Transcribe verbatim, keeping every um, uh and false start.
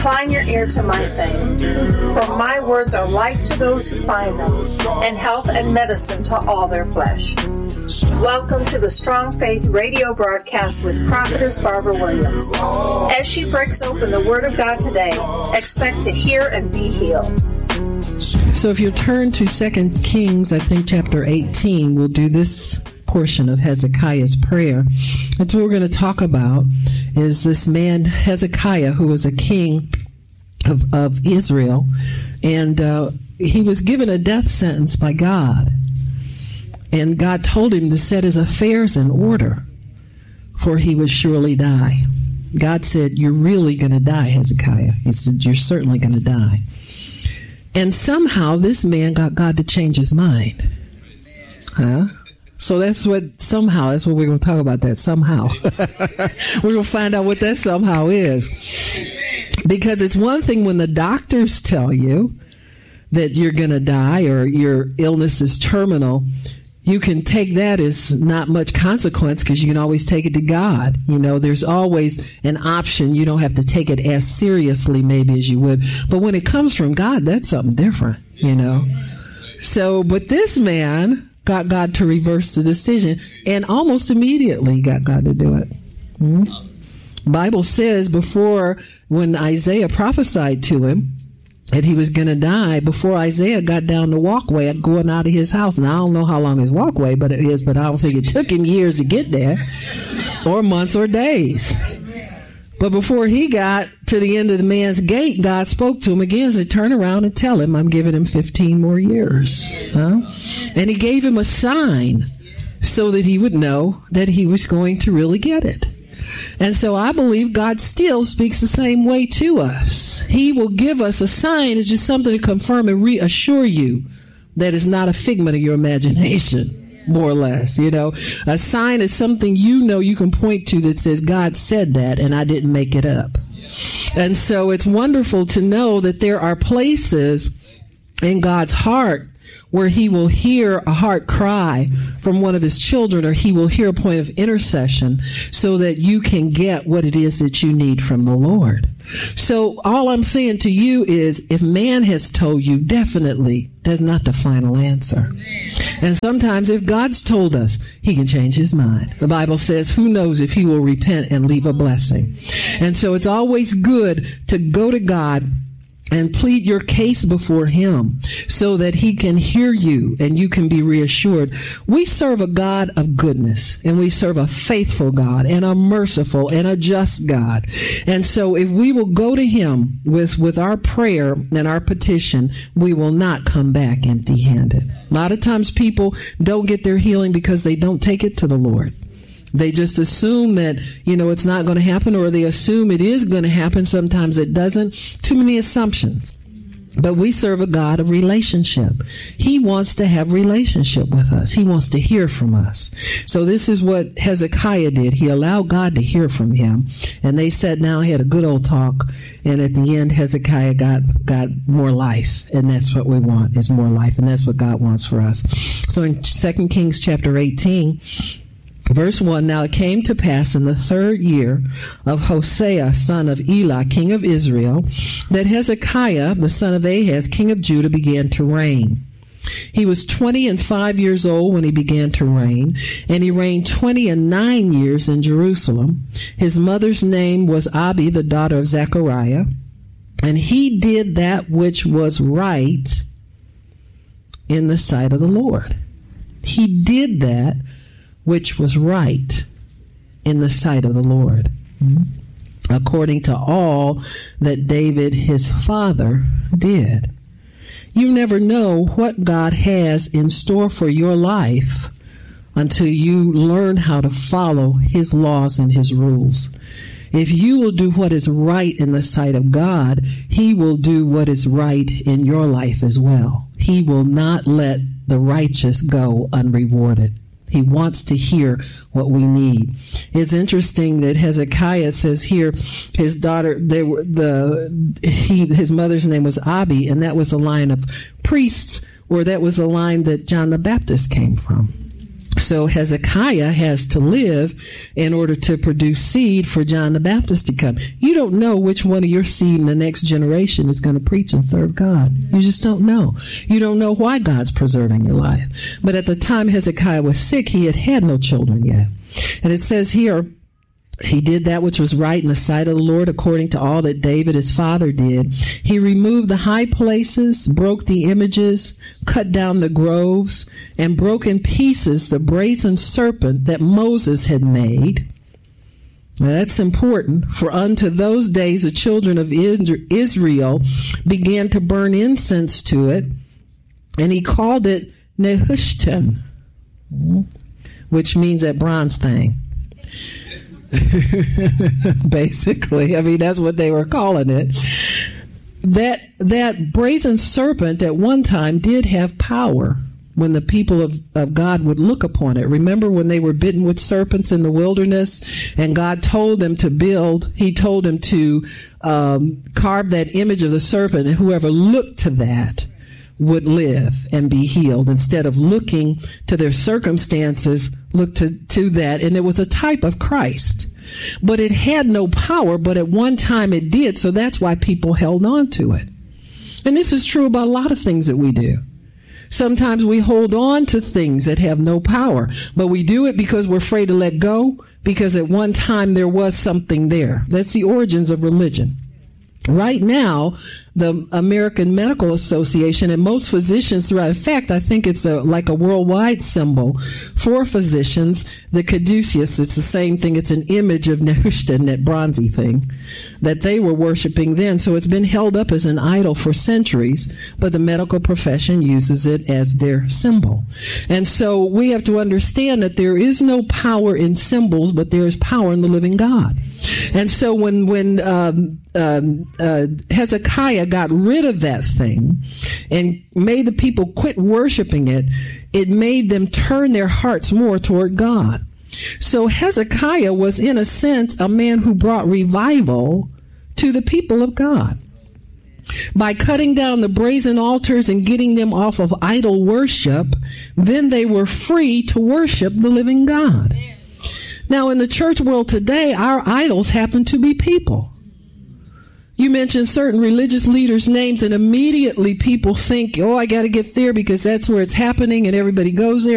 Incline your ear to my saying, for my words are life to those who find them, and health and medicine to all their flesh. Welcome to the Strong Faith radio broadcast with Prophetess Barbara Williams. As she breaks open the Word of God today, expect to hear and be healed. So if you turn to Second Kings, I think chapter eighteen, we'll do this portion of Hezekiah's prayer. That's what we're going to talk about, is this man Hezekiah, who was a king of, of Israel, and uh, he was given a death sentence by God. And God told him to set his affairs in order, for he would surely die. God said, you're really going to die, Hezekiah. He said, you're certainly going to die. And somehow this man got God to change his mind. Huh? So that's what, somehow, that's what we're going to talk about, that somehow. We're going to find out what that somehow is. Because it's one thing when the doctors tell you that you're going to die or your illness is terminal. You can take that as not much consequence because you can always take it to God. You know, there's always an option. You don't have to take it as seriously maybe as you would. But when it comes from God, that's something different, you know. So, but this man got God to reverse the decision and almost immediately got God to do it. Mm-hmm. Bible says before, when Isaiah prophesied to him that he was going to die, before Isaiah got down the walkway going out of his house, and I don't know how long his walkway but it is, but I don't think it took him years to get there, or months or days. But before he got to the end of the man's gate, God spoke to him again and said, turn around and tell him I'm giving him fifteen more years. Huh? And he gave him a sign so that he would know that he was going to really get it. And so I believe God still speaks the same way to us. He will give us a sign. It's just something to confirm and reassure you that it's not a figment of your imagination. More or less, you know, a sign is something you know you can point to that says God said that and I didn't make it up. And so it's wonderful to know that there are places in God's heart where he will hear a heart cry from one of his children, or he will hear a point of intercession so that you can get what it is that you need from the Lord. So all I'm saying to you is, if man has told you, definitely that's not the final answer. And sometimes if God's told us, he can change his mind. The Bible says, who knows if he will repent and leave a blessing. And so it's always good to go to God and plead your case before him so that he can hear you and you can be reassured. We serve a God of goodness, and we serve a faithful God and a merciful and a just God. And so if we will go to him with, with our prayer and our petition, we will not come back empty-handed. A lot of times people don't get their healing because they don't take it to the Lord. They just assume that, you know, it's not going to happen, or they assume it is going to happen. Sometimes it doesn't. Too many assumptions. But we serve a God of relationship. He wants to have relationship with us. He wants to hear from us. So this is what Hezekiah did. He allowed God to hear from him. And they sat down, had a good old talk. And at the end, Hezekiah got, got more life. And that's what we want, is more life. And that's what God wants for us. So in Second Kings chapter eighteen, verse one, now it came to pass in the third year of Hosea, son of Elah, king of Israel, that Hezekiah, the son of Ahaz, king of Judah, began to reign. He was twenty and five years old when he began to reign, and he reigned twenty and nine years in Jerusalem. His mother's name was Abi, the daughter of Zechariah, and he did that which was right in the sight of the Lord. He did that which was right in the sight of the Lord, according to all that David his father did. You never know what God has in store for your life until you learn how to follow his laws and his rules. If you will do what is right in the sight of God, he will do what is right in your life as well. He will not let the righteous go unrewarded. He wants to hear what we need. It's interesting that Hezekiah says here, his daughter, they were the he his mother's name was Abi, and that was a line of priests, or that was a line that John the Baptist came from. So Hezekiah has to live in order to produce seed for John the Baptist to come. You don't know which one of your seed in the next generation is going to preach and serve God. You just don't know. You don't know why God's preserving your life. But at the time Hezekiah was sick, he had had no children yet. And it says here, he did that which was right in the sight of the Lord, according to all that David his father did. He removed the high places, broke the images, cut down the groves, and broke in pieces the brazen serpent that Moses had made. Now that's important, for unto those days the children of Israel began to burn incense to it, and he called it Nehushtan, which means that bronze thing. Basically, I mean, that's what they were calling it. That that brazen serpent at one time did have power when the people of, of God would look upon it. Remember when they were bitten with serpents in the wilderness and God told them to build, he told them to um, carve that image of the serpent, and whoever looked to that would live and be healed. Instead of looking to their circumstances, look to, to that. And it was a type of Christ. But it had no power, but at one time it did. So that's why people held on to it. And this is true about a lot of things that we do. Sometimes we hold on to things that have no power, but we do it because we're afraid to let go, because at one time there was something there. That's the origins of religion. Right now, the American Medical Association and most physicians throughout, in fact, I think it's a, like a worldwide symbol for physicians, the caduceus. It's the same thing. It's an image of Nehushtan, that bronzy thing that they were worshiping then. So it's been held up as an idol for centuries, but the medical profession uses it as their symbol. And so we have to understand that there is no power in symbols, but there is power in the living God. And so when, when, um, um, uh, Hezekiah got rid of that thing and made the people quit worshiping it, it made them turn their hearts more toward God. So Hezekiah was, in a sense, a man who brought revival to the people of God. By cutting down the brazen altars and getting them off of idol worship, then they were free to worship the living God. Now, in the church world today, our idols happen to be people. You mention certain religious leaders' names and immediately people think, oh, I got to get there because that's where it's happening and everybody goes there.